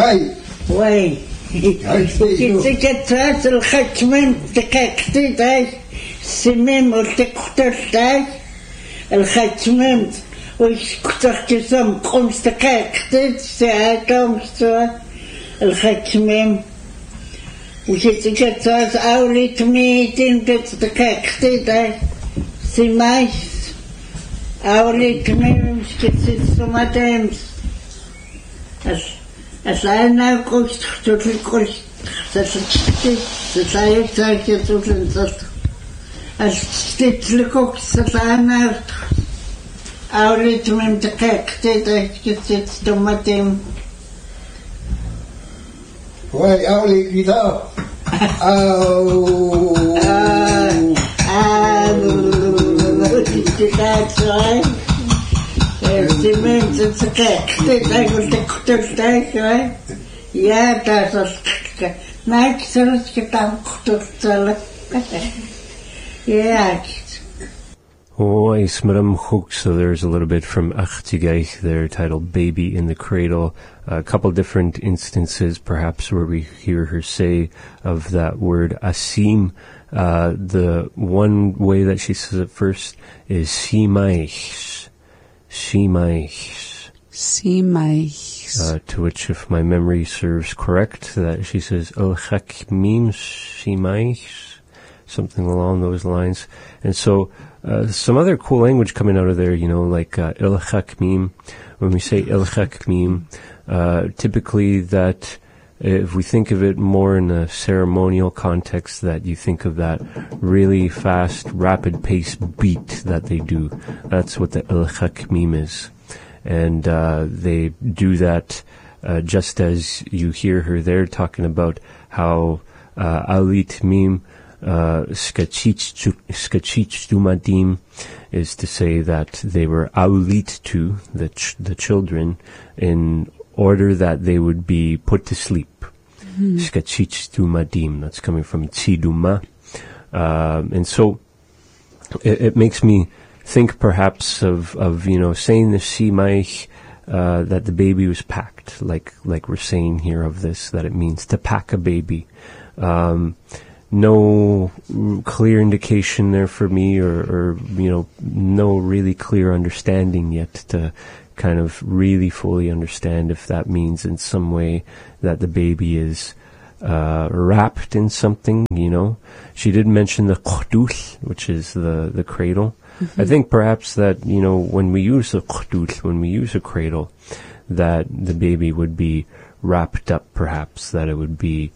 Why? Kitsikatsaas الختمم تكاكتي داي سمم والتكتر داي الختمم وش كتر كسم قمس تكاكتي ساعتهم سوا الختمم وكتsikatsaas أولي تميتين تكاكتي داي سمايس أولي تميم كتسماتيمس As I now go to the course, I take it to the as still cooks as I now I'll let him to cake, I get it to my team. Why, I'll leave you though. That's right. Cement it's a cake. I will take to take, right? Yeah, that's a nice get down to sell. Yeah. Oh, I smram hook. So there's a little bit from Achtigeich there, titled Baby in the Cradle. A couple different instances, perhaps, where we hear her say of that word asim. The one way that she says it first is simaich. To which, if my memory serves correct, that she says el-chakmim shimaich, something along those lines. And so some other cool language coming out of there, like el-chakmim. When we say el-chakmim, typically that, if we think of it more in a ceremonial context, that you think of that really fast, rapid pace beat that they do. That's what the el-chakmim is. And they do that just as you hear her there talking about how alit mim skachich dumadim is to say that they were aulit to the children in order that they would be put to sleep. Skachich dumadim, that's coming from tziduma. And so it makes me think perhaps of saying the simaich, that the baby was packed, like we're saying here of this, that it means to pack a baby. No clear indication there for me, or no really clear understanding yet to kind of really fully understand if that means in some way that the baby is wrapped in something. She did mention the qhdul, which is the cradle. I think perhaps that, when we use a qhdul, when we use a cradle, that the baby would be wrapped up, perhaps, that it would be,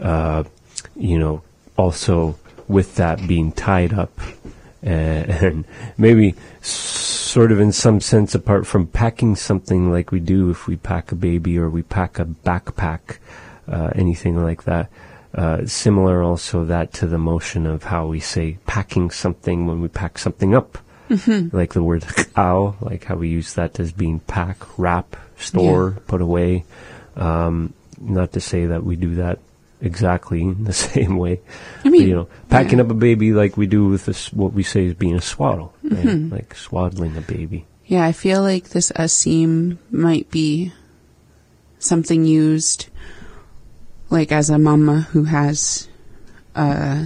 also with that being tied up, and maybe sort of in some sense, apart from packing something like we do if we pack a baby or we pack a backpack, anything like that. Similar also that to the motion of how we say packing something when we pack something up. Like the word ch'ao, like how we use that as being pack, wrap, store, put away. Not to say that we do that exactly in the same way. I mean, but, packing up a baby like we do with this, what we say is being a swaddle, right? Like swaddling a baby. Yeah, I feel like this asim might be something used like as a mama who has a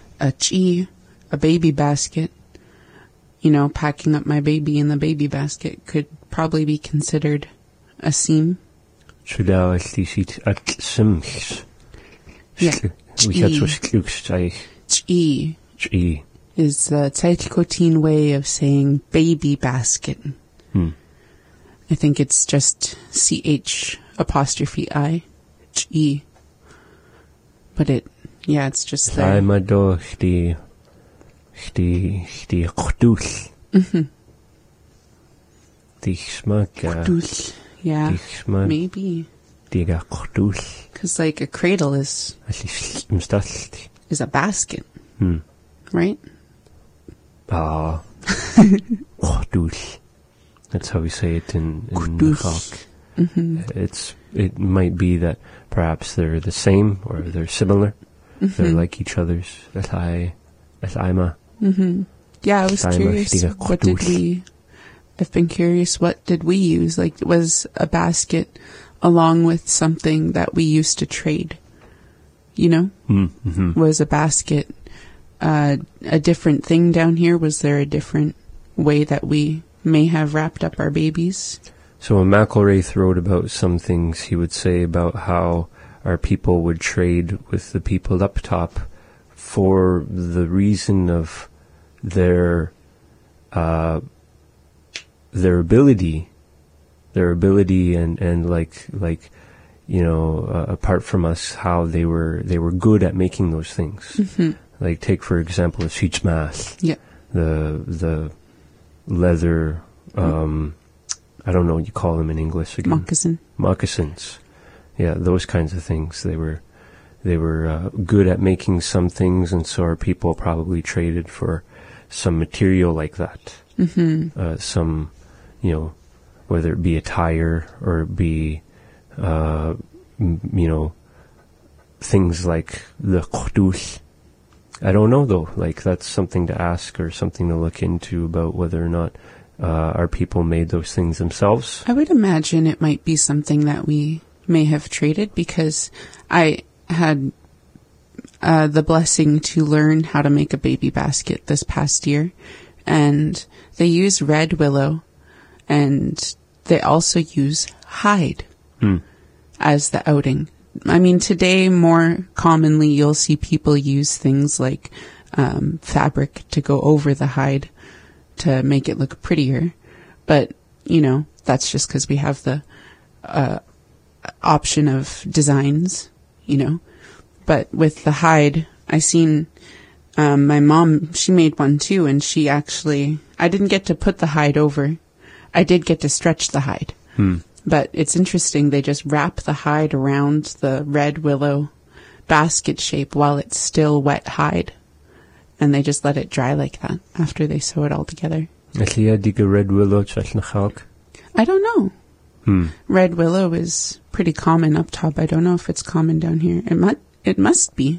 baby basket, packing up my baby in the baby basket could probably be considered asim. Yeah. Ch'i is the Tsaitikotin way of saying baby basket. I think it's just CH''I, Ch'i. But it's just there. Yeah, maybe. Because like a cradle is a basket, right? That's how we say it in Chak. It might be that perhaps they're the same or they're similar. They're like each other's. Yeah, I was curious. I've been curious, what did we use? Like, was a basket along with something that we used to trade, was a basket a different thing down here? Was there a different way that we may have wrapped up our babies? So when McElraith wrote about some things, he would say about how our people would trade with the people up top for the reason of their ability and apart from us, how they were good at making those things. Mm-hmm. Like, take for example a sheet mask. Yeah. The leather, I don't know what you call them in English again. Moccasins. Yeah, those kinds of things. They were good at making some things, and so our people probably traded for some material like that. Mm-hmm. Some, whether it be a tire or it be, things like the qudus. I don't know though. Like, that's something to ask or something to look into about whether or not our people made those things themselves. I would imagine it might be something that we may have traded, because I had the blessing to learn how to make a baby basket this past year, and they use red willow, and they also use hide as the outing. I mean, today more commonly you'll see people use things like fabric to go over the hide to make it look prettier, but that's just because we have the option of designs, but with the hide, I seen my mom, she made one too, and I didn't get to put the hide over. I did get to stretch the hide. But it's interesting, they just wrap the hide around the red willow basket shape while it's still wet hide, and they just let it dry like that after they sew it all together. Red willow. I don't know. Red willow is pretty common up top. I don't know if it's common down here. It must be.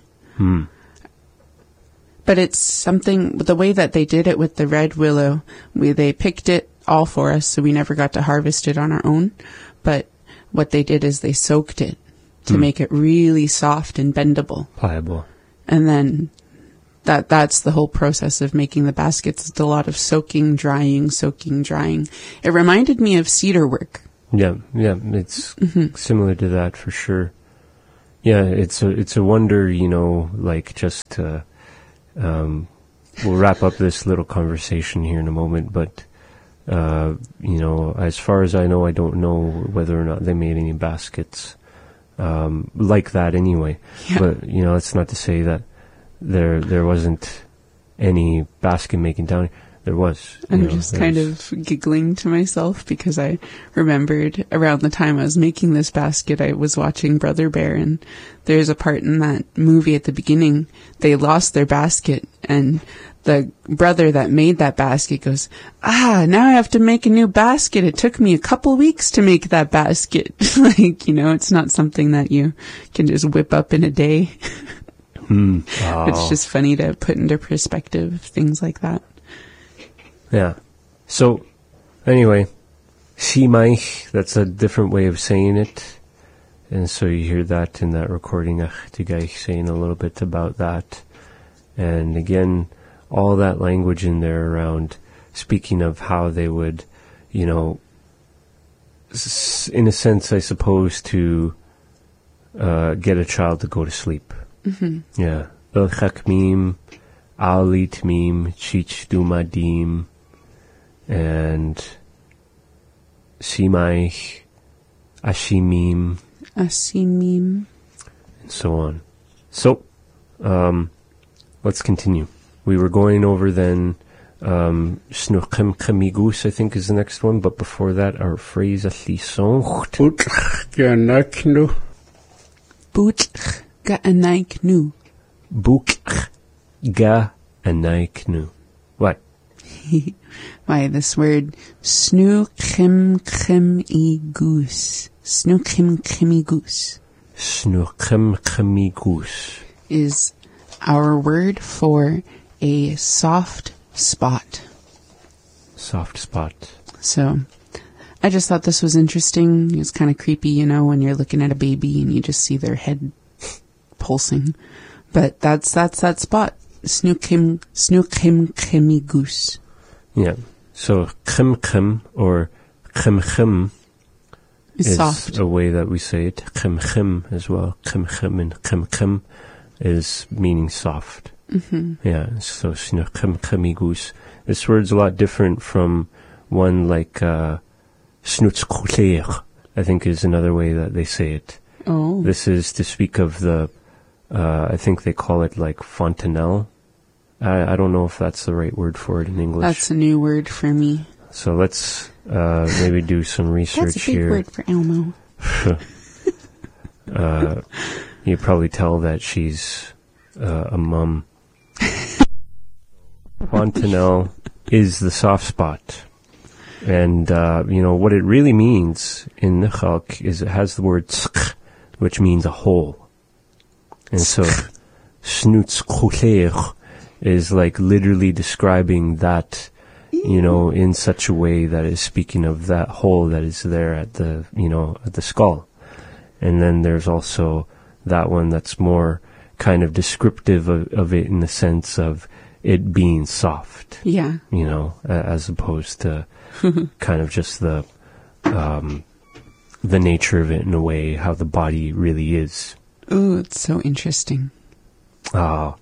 But it's something, the way that they did it with the red willow, they picked it all for us, so we never got to harvest it on our own. But what they did is they soaked it to make it really soft and bendable. Pliable. And then that's the whole process of making the baskets. It's a lot of soaking, drying. It reminded me of cedar work. Yeah, it's similar to that for sure. Yeah, it's a wonder, just we'll wrap up this little conversation here in a moment, but as far as I know, I don't know whether or not they made any baskets like that anyway. Yeah. But that's not to say that there wasn't any basket making down here. There was. I'm just kind of giggling to myself because I remembered around the time I was making this basket, I was watching Brother Bear, and there's a part in that movie at the beginning, they lost their basket, and the brother that made that basket goes, now I have to make a new basket. It took me a couple weeks to make that basket. It's not something that you can just whip up in a day. Oh. It's just funny to put into perspective things like that. Yeah. So, anyway, Simaich, that's a different way of saying it. And so you hear that in that recording, Tigay saying a little bit about that. And again, all that language in there around speaking of how they would, in a sense, I suppose, to get a child to go to sleep. Mm-hmm. Yeah. El-Chakmim, Ali-Tmim, Chich-Dumadim, and Simaich, Ashimim, Asimim, and so on. So, let's continue. We were going over then, Snuchem Chemigus, I think is the next one, but before that, our phrase Atlisoncht. Ganaknu. Butch Ga'anaiknu. Buk Ga'anaiknu. What? Why, this word Snuchem-chemigus. Snuchem-chemigus. Snuchem-chemigus is our word for a soft spot. Soft spot. So, I just thought this was interesting. It's kind of creepy, you know, when you're looking at a baby and you just see their head pulsing. But that's that spot. Snookim goose. Yeah. So chim or chim is soft. a way that we say it. Chim as well. Chim and chim is meaning soft. Mm-hmm. Yeah. So snookim goose. This word's a lot different from one like snoetskoeler, I think is another way that they say it. Oh. This is to speak of the, I think they call it like fontanelle. I don't know if that's the right word for it in English. That's a new word for me. So let's maybe do some research That's a big here. word for Elmo. You probably tell that she's a mum. Fontanelle is the soft spot. And, what it really means in Nechal is it has the word sk, which means a hole. And so, snoetskoeler is like literally describing that, in such a way that is speaking of that hole that is there at the, at the skull. And then there's also that one that's more kind of descriptive of it in the sense of it being soft. Yeah. As opposed to kind of just the nature of it in a way, how the body really is. Ooh, it's so interesting. And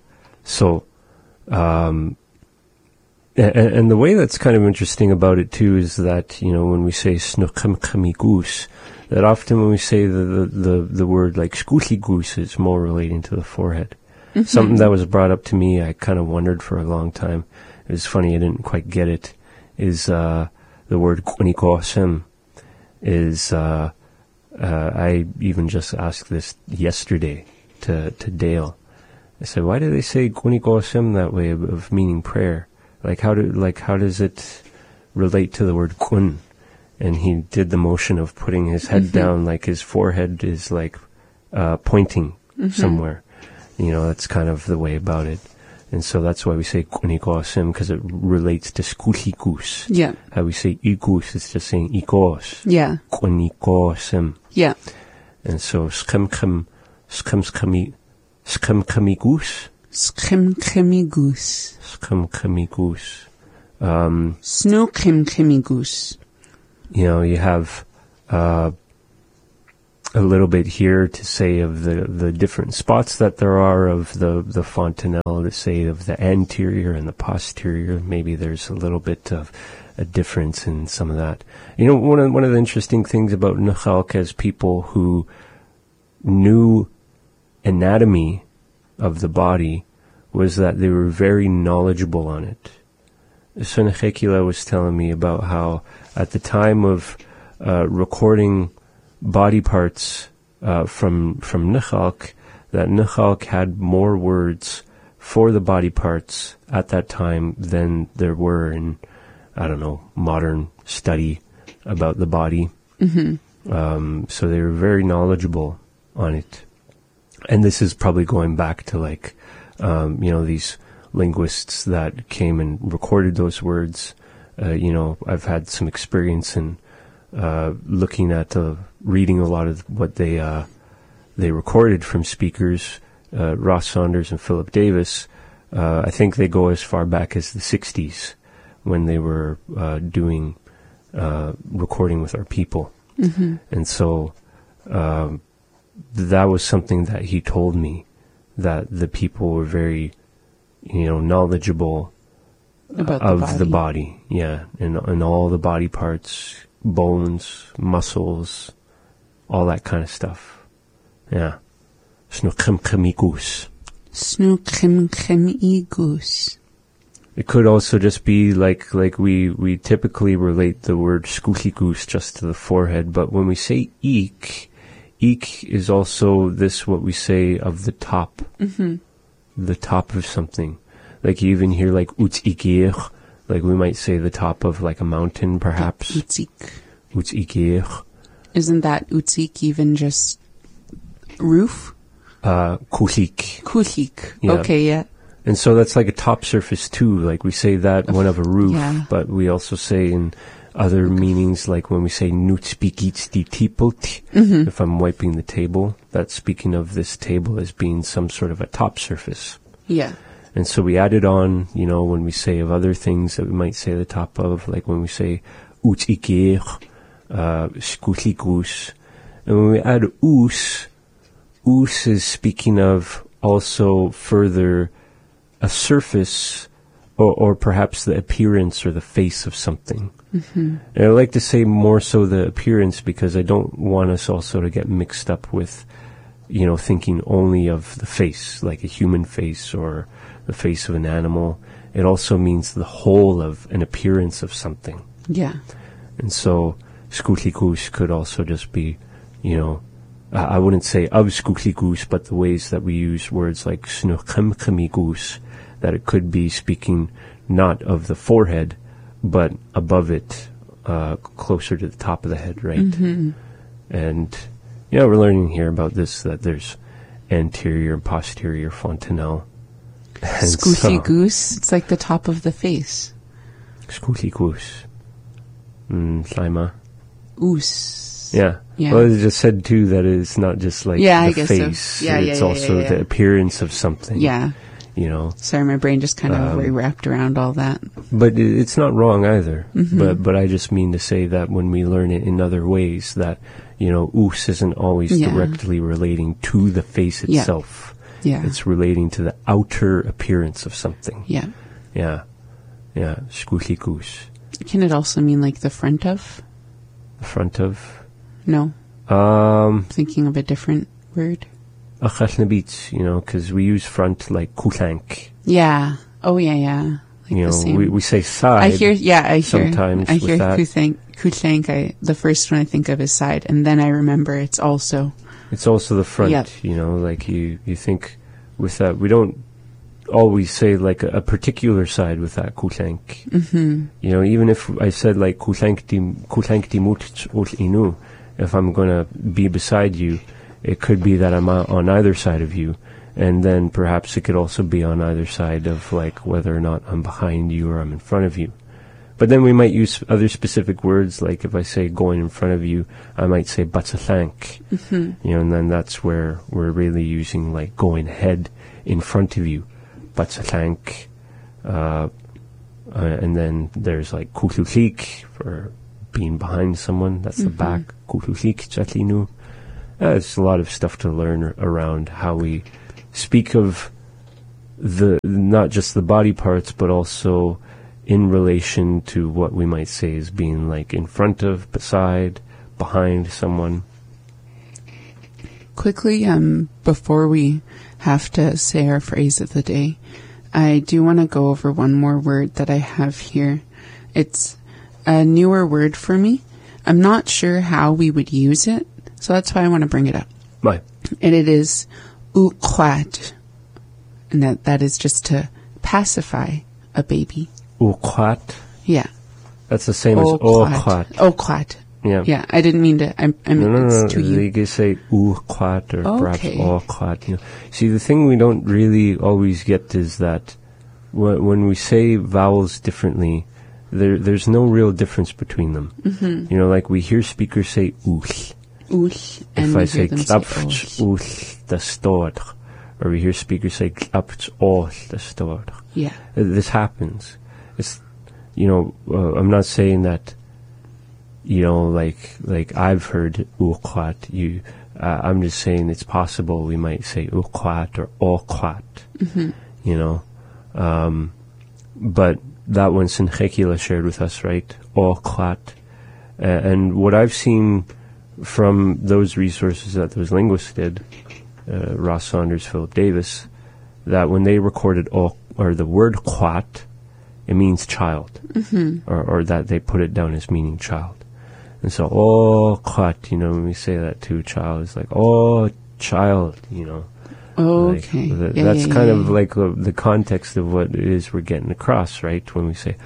the way that's kind of interesting about it too is that, when we say snookim goose, that often when we say the word like skoolie goose, it's more relating to the forehead. Mm-hmm. Something that was brought up to me, I kind of wondered for a long time. It was funny, I didn't quite get it, is the word kunikosem is, I even just asked this yesterday to Dale. I said, why do they say kunikosem that way of meaning prayer? How does it relate to the word kun? And he did the motion of putting his head down, like his forehead is like pointing somewhere. That's kind of the way about it. And so that's why we say kunikosem, because it relates to skoolie goose. Yeah. How we say igus, it's just saying ikos. Yeah. Kunikosem. Yeah. And so skimkami goose. Skimkimi goose. Skimkimi goose. Snookimkimi goose. You have a little bit here to say of the different spots that there are of the fontanelle, to say of the anterior and the posterior. Maybe there's a little bit of a difference in some of that. One of the interesting things about Nechal as people who knew anatomy of the body was that they were very knowledgeable on it. Sonechekila was telling me about how at the time of recording body parts from Nechalk, that Nechalk had more words for the body parts at that time than there were in, modern study about the body. Mm-hmm. So they were very knowledgeable on it. And this is probably going back to these linguists that came and recorded those words. I've had some experience in looking at reading a lot of what they recorded from speakers, Ross Saunders and Philip Davis. I think they go as far back as the 60s when they were doing recording with our people. Mm-hmm. And so that was something that he told me, that the people were very, knowledgeable about the body. Yeah, and all the body parts, bones, muscles, all that kind of stuff. Yeah. Snookimkimigus. Snookimkimigus. It could also just be like we typically relate the word skoolie just to the forehead, but when we say eek is also this what we say of the top. Mm-hmm. The top of something. Like you even hear like utzikir, like we might say the top of like a mountain perhaps. Utzikir. Isn't that utzik even just roof? Kulik. Kulik. Yeah. Okay, yeah. And so that's like a top surface too. Like we say that one of a roof, yeah. But we also say in Other meanings, like when we say nutspikits di tipot, if I'm wiping the table, that's speaking of this table as being some sort of a top surface. Yeah. And so we added on, when we say of other things that we might say at the top of, like when we say utikir, skutlikus. And when we add us is speaking of also further a surface or perhaps the appearance or the face of something. And I like to say more so the appearance because I don't want us also to get mixed up with, thinking only of the face, like a human face or the face of an animal. It also means the whole of an appearance of something. Yeah. And so skutlikus could also just be, I wouldn't say of skutlikus, but the ways that we use words like snuchemchemigus, that it could be speaking not of the forehead, but above it, closer to the top of the head, right? And, we're learning here about this, that there's anterior and posterior fontanelle. Skutlikus, it's like the top of the face. Skutlikus. Slaima. Oos. Yeah. Yeah. Well, it just said too that it's not just like I the guess face. So. Yeah, it's also the appearance of something. Yeah. Sorry, my brain just kind of wrapped around all that. But it's not wrong either. But I just mean to say that when we learn it in other ways, that us isn't always directly relating to the face itself. Yeah. It's relating to the outer appearance of something. Yeah. Yeah. Yeah. Skutlikus. Can it also mean like the front of? The front of? No. Thinking of a different word. Achatnabits, because we use front like kutank. Yeah. Oh, yeah. Like the same. We say side. I hear sometimes I hear with that. kutank. The first one I think of is side, and then I remember it's also. It's also the front. Yep. Like you think with that. We don't always say like a particular side with that kutank. Even if I said like kutank dimut ul inu, if I'm gonna be beside you, it could be that I'm on either side of you, and then perhaps it could also be on either side of like whether or not I'm behind you or I'm in front of you. But then we might use other specific words, like if I say going in front of you, I might say batsalank, and then that's where we're really using like going ahead in front of you, batsalank, and then there's like kutlulik for being behind someone, that's the back, kutlulik chatlinu. It's a lot of stuff to learn around how we speak of not just the body parts, but also in relation to what we might say as being like in front of, beside, behind someone. Quickly, before we have to say our phrase of the day, I do want to go over one more word that I have here. It's a newer word for me. I'm not sure how we would use it, so that's why I want to bring it up. Right. And it is uqat. And that is just to pacify a baby. Uqat. Yeah. That's the same as oqat. Oqat. Yeah. Yeah, I didn't mean to. No. It's to you. You can say uqat or perhaps oqat. See, the thing we don't really always get is that when we say vowels differently, there's no real difference between them. Like we hear speakers say ush. If I say klapft ush the stord, or we hear speakers say klapft all the stord. Yeah. This happens. It's, I'm not saying that, like I've heard uqat. I'm just saying it's possible we might say uqat or oqat. But that one Sinchekila shared with us, right? Oqat. And what I've seen from those resources that those linguists did, Ross Saunders, Philip Davis, that when they recorded or the word qat, it means child, or that they put it down as meaning child. And so, qat, when we say that to a child, it's like, child, Okay. Like, that's kind of like the context of what it is we're getting across, right? When we say,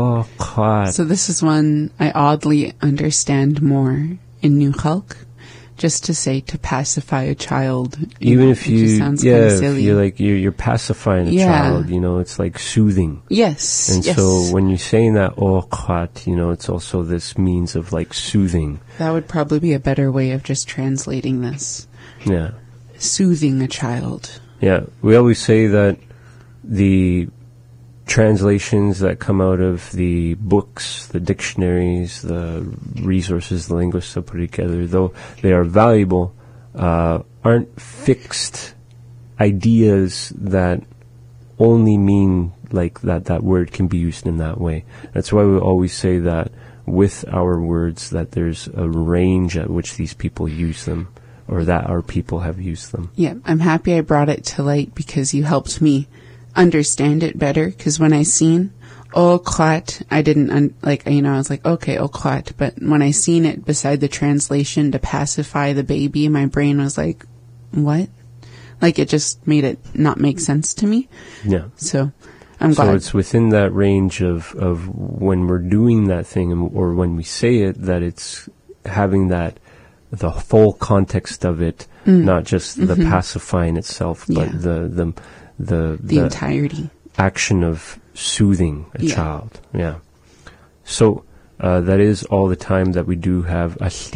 qat. So this is one I oddly understand more in New Chalk, just to say to pacify a child. Even if it just sounds kind of silly. if you're pacifying a child, it's like soothing. Yes. And so when you're saying that khat, it's also this means of like soothing. That would probably be a better way of just translating this. Yeah. Soothing a child. Yeah. We always say that the translations that come out of the books, the dictionaries, the resources the linguists have put together, though they are valuable, aren't fixed ideas that only mean like that word can be used in that way. That's why we always say that with our words that there's a range at which these people use them, or that our people have used them. Yeah, I'm happy I brought it to light because you helped me understand it better, because when I seen khat, I didn't I was like, okay, khat, but when I seen it beside the translation to pacify the baby, my brain was like, what? Like it just made it not make sense to me. Yeah. So I'm glad. So it's within that range of when we're doing that thing, or when we say it, that it's having the full context of it, not just the pacifying itself, but the entirety action of soothing a child. Yeah. So that is all the time that we do have. Let's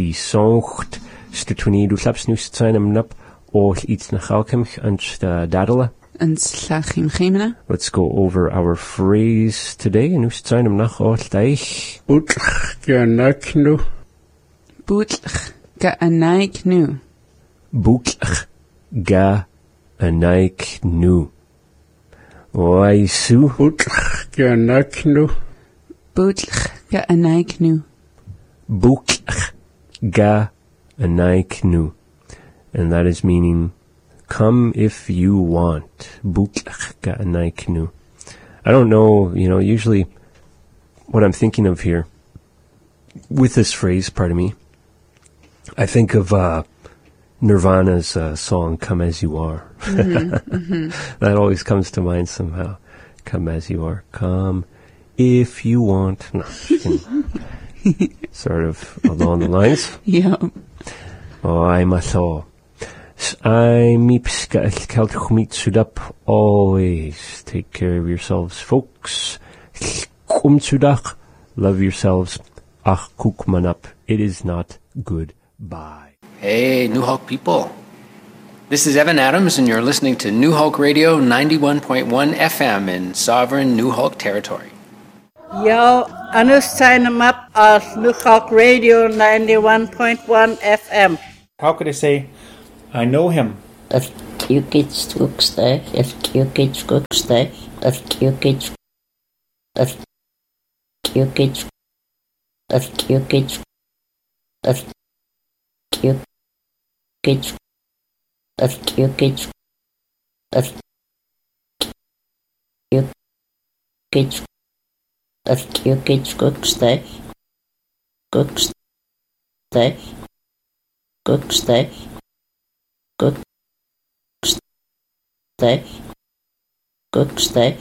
go over our phrase today. Butlch ga anaik nu. Butlch ga anaik nu. Oaisu. Butlch ga anaik nu. Butlch ga anaik nu. Butlch ga anaik nu. And that is meaning, come if you want. Butlch ga anaik nu. I don't know, usually what I'm thinking of here with this phrase, pardon me, I think of Nirvana's song, Come As You Are. That always comes to mind somehow. Come as you are. Come if you want. No, sort of along the lines. Yeah. Oh, I'm a thaw. Always take care of yourselves, folks. Love yourselves. Ach, kuk man up. It is not good. Bye. Hey, New Hulk people. This is Evan Adams, and you're listening to New Hulk Radio 91.1 FM in sovereign New Hulk territory. Yo, anus sign him up at New Hulk Radio 91.1 FM. How could I say, I know him? If Q-Kids Skooksteg, if Q-Kids Skooksteg, if Q-Kids, if Q-Kids, if Q-Kids, if Q-Kids, if Q-Kids, if Q-Kids, if Q-Kids Skooksteg, Skooksteg, Skooksteg, Skooksteg, Skooksteg,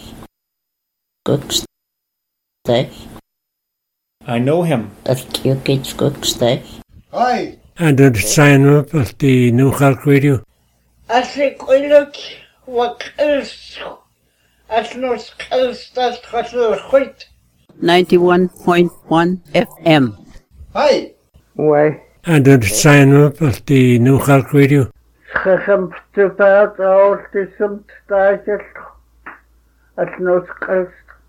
Skooksteg. I know him. If Q-Kids Skooksteg. Hi. And then sign up at the New Hulk Radio. As ik look wat is, as nos is dat goed. 91.1 FM. Hi. Why? And then sign up at the New Hulk Radio. Gegemt te bad autism stages. As nos is.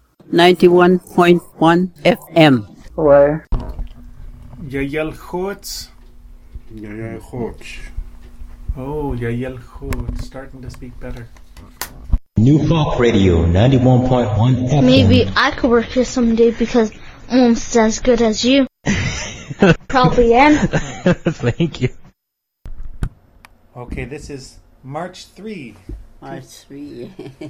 91.1 FM. Why? Yael Goots. Ja, goed. Oh, Yael Goots. Starting to speak better. New Hulk Radio 91.1 FM. Maybe I could work here someday because I'm almost as good as you. Probably am. Thank you. Okay, this is March 3. March 3.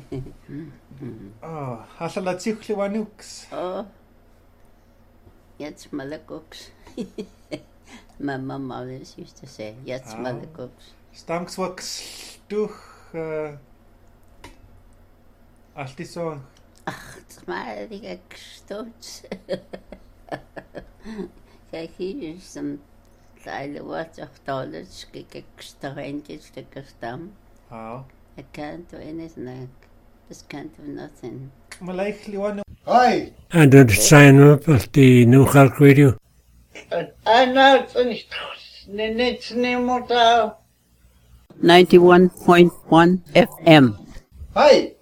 Oh, Hasalatsiukli Wanuks. Oh, jetzt Malakoks. My mom always used to say, jetzt Malakoks. Stamkswaks duch Altiso. Ach, smalige stots. Kijk hier, some I was of dollars, Oh. I can't do anything. Just can't do nothing. Malaich liwan. Hi. And het zijn op als die New York Radio. Ana niet meer 91.1 FM. Hi.